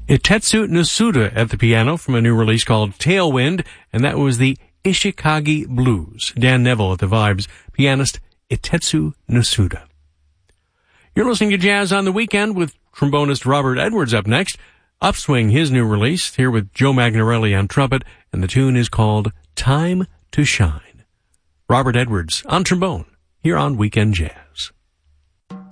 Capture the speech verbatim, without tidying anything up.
Itetsu Nasuda at the piano from a new release called Tailwind, and that was the Ishikagi Blues. Dan Neville at the vibes, pianist Itetsu Nasuda. You're listening to Jazz on the Weekend with trombonist Robert Edwards up next. Upswing, his new release, here with Joe Magnarelli on trumpet, and the tune is called Time to Shine. Robert Edwards on trombone, here on Weekend Jazz.